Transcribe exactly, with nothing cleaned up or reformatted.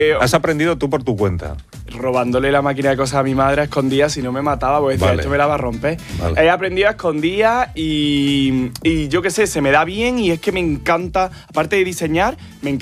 Has aprendido tú por tu cuenta. Robándole la máquina de cosas a mi madre a escondidas, si no me mataba, porque decía, Vale. esto me la va a romper. Vale. He aprendido a escondidas y, y yo qué sé, se me da bien y es que me encanta, aparte de diseñar, me encanta